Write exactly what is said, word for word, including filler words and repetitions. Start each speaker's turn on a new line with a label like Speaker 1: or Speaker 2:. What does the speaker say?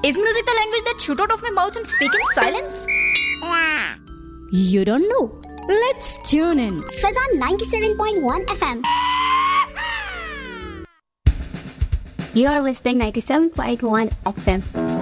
Speaker 1: Is music the language that shoot out of my mouth and speak in silence?
Speaker 2: You don't know. Let's tune in.
Speaker 3: Fazan ninety-seven point one F M.
Speaker 4: You are listening ninety-seven point one F M.